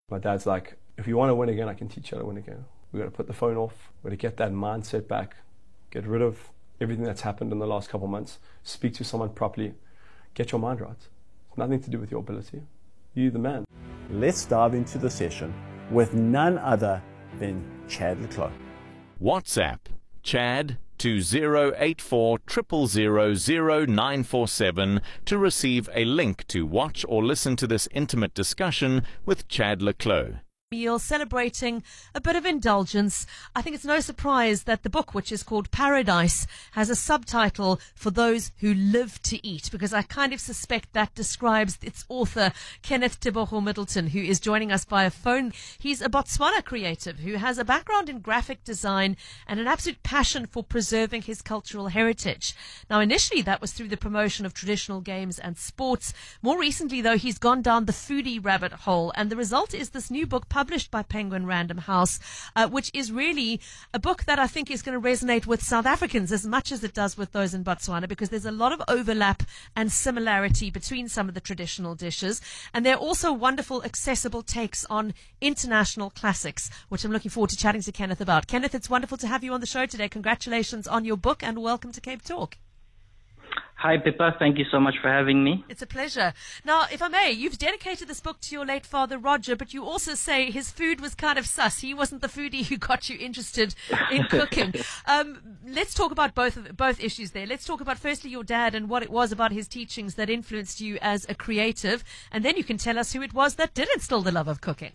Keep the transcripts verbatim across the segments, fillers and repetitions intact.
My dad's like, if you want to win again, I can teach you how to win again. We've got to put the phone off. We've got to get that mindset back. Get rid of everything that's happened in the last couple of months. Speak to someone properly. Get your mind right. It's nothing to do with your ability. You're the man. Let's dive into the session with none other than Chad le Clos. WhatsApp Chad to zero eight four zero zero zero zero nine four seven to receive a link to watch or listen to this intimate discussion with Chad le Clos. Meal celebrating a bit of indulgence. I think it's no surprise that the book, which is called Paradise, has a subtitle for those who live to eat, because I kind of suspect that describes its author, Kenneth Tebogo Middleton, who is joining us via phone. He's a Botswana creative who has a background in graphic design and an absolute passion for preserving his cultural heritage. Now, initially that was through the promotion of traditional games and sports. More recently, though, he's gone down the foodie rabbit hole, and the result is this new book published by Penguin Random House, uh, which is really a book that I think is going to resonate with South Africans as much as it does with those in Botswana, because there's a lot of overlap and similarity between some of the traditional dishes. And there are also wonderful, accessible takes on international classics, which I'm looking forward to chatting to Kenneth about. Kenneth, it's wonderful to have you on the show today. Congratulations on your book and welcome to Cape Talk. Hi, Pippa. Thank you so much for having me. It's a pleasure. Now, if I may, you've dedicated this book to your late father, Roger, but you also say his food was kind of sus. He wasn't the foodie who got you interested in cooking. um, let's talk about both of, both issues there. Let's talk about, firstly, your dad and what it was about his teachings that influenced you as a creative, and then you can tell us who it was that did instill the love of cooking.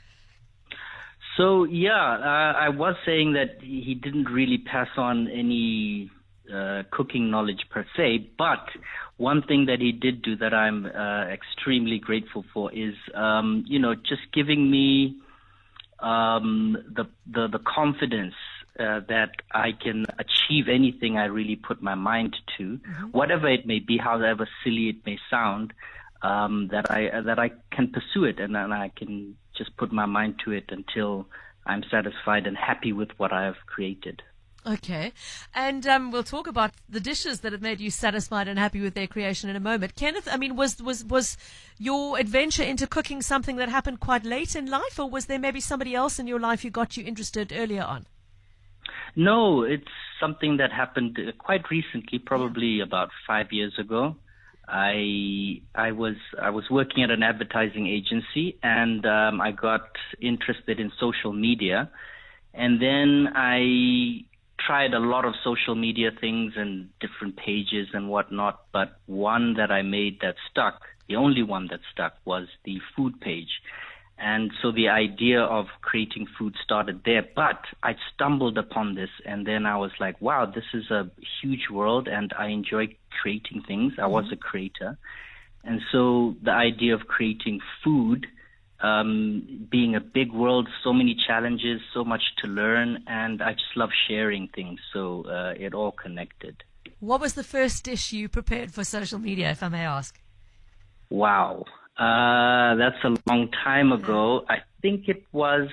So, yeah, uh, I was saying that he didn't really pass on any Uh, cooking knowledge per se, but one thing that he did do that I'm uh, extremely grateful for is, um, you know, just giving me um, the, the the confidence uh, that I can achieve anything I really put my mind to, mm-hmm. whatever it may be, however silly it may sound, um, that I uh, that I can pursue it and then I can just put my mind to it until I'm satisfied and happy with what I have created. Okay. And um, we'll talk about the dishes that have made you satisfied and happy with their creation in a moment. Kenneth, I mean, was, was, was your adventure into cooking something that happened quite late in life, or was there maybe somebody else in your life who got you interested earlier on? No, it's something that happened quite recently, probably about five years ago. I I was I was working at an advertising agency, and um, I got interested in social media, and then I tried a lot of social media things and different pages and whatnot, but one that I made that stuck, the only one that stuck, was the food page. And so the idea of creating food started there, but I stumbled upon this, and then I was like, wow, this is a huge world, and I enjoy creating things. I was a creator. And so the idea of creating food, Um, being a big world, so many challenges, so much to learn, and I just love sharing things, so uh, it all connected. What was the first dish you prepared for social media, if I may ask? Wow, uh, that's a long time ago. I think it was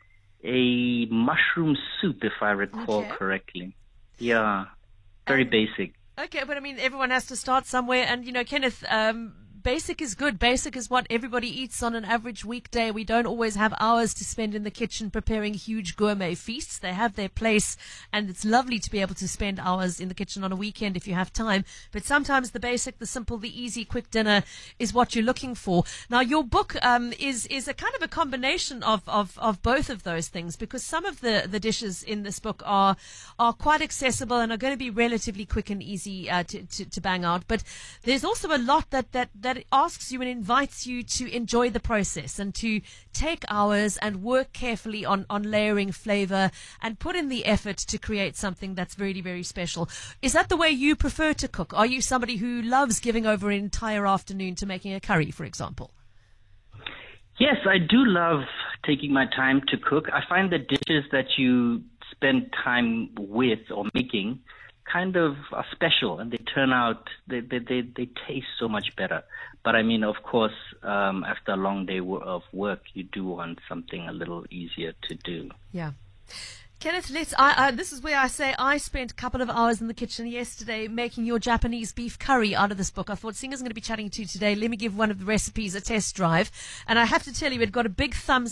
a mushroom soup, if I recall okay. correctly. Yeah, very um, basic. Okay, but I mean, everyone has to start somewhere, and, you know, Kenneth, um, basic is good. Basic is what everybody eats on an average weekday. We don't always have hours to spend in the kitchen preparing huge gourmet feasts. They have their place, and it's lovely to be able to spend hours in the kitchen on a weekend if you have time. But sometimes the basic, the simple, the easy, quick dinner is what you're looking for. Now, your book um, is is a kind of a combination of, of, of both of those things, because some of the, the dishes in this book are are quite accessible and are going to be relatively quick and easy uh, to, to, to bang out. But there's also a lot that, that, that it asks you and invites you to enjoy the process and to take hours and work carefully on, on layering flavor and put in the effort to create something that's very, very special. Is that the way you prefer to cook? Are you somebody who loves giving over an entire afternoon to making a curry, for example? Yes, I do love taking my time to cook. I find the dishes that you spend time with or making kind of are special, and they turn out, they, they, they, they taste so much better. But I mean, of course, um, after a long day of work, you do want something a little easier to do. Yeah. Kenneth, let's, I, I, this is where I say I spent a couple of hours in the kitchen yesterday making your Japanese beef curry out of this book. I thought, seeing as I'm going to be chatting to you today, let me give one of the recipes a test drive. And I have to tell you, it got a big thumbs